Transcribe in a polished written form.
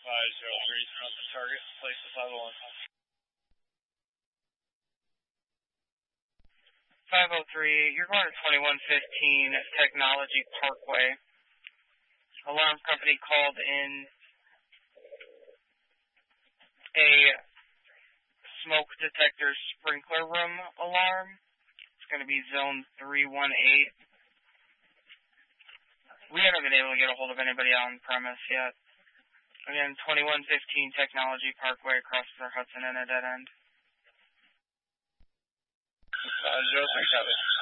503, surround the target, place the 501. 503, you're going to 2115 Technology Parkway. Alarm company called in a smoke detector sprinkler room alarm. It's going to be zone 318. We haven't been able to get a hold of anybody on premise yet. Again, 2115 Technology Parkway across the Hudson and a dead end. 503, copy.